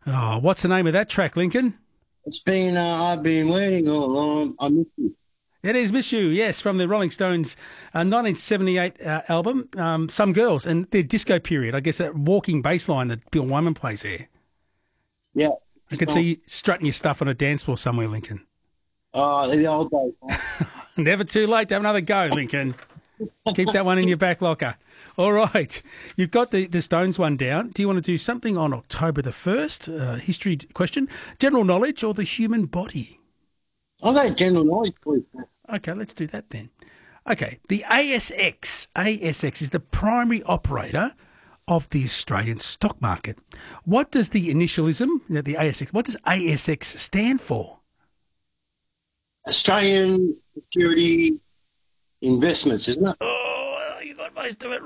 Oh, what's the name of that track, Lincoln? I've been waiting all along. I miss you. It is Miss You, yes, from the Rolling Stones 1978 album, Some Girls, and their disco period. I guess that walking bass line that Bill Wyman plays there. Yeah. I can see you strutting your stuff on a dance floor somewhere, Lincoln. Oh, the old days, man. Never too late to have another go, Lincoln. Keep that one in your back locker. All right. You've got the Stones one down. Do you want to do something on October the 1st? History question, general knowledge, or the human body? I'll go general knowledge, please. Okay, let's do that then. Okay, the ASX is the primary operator of the Australian stock market. What does the initialism, the ASX, what does ASX stand for? Australian Security Investments, isn't it? Oh, you got most of it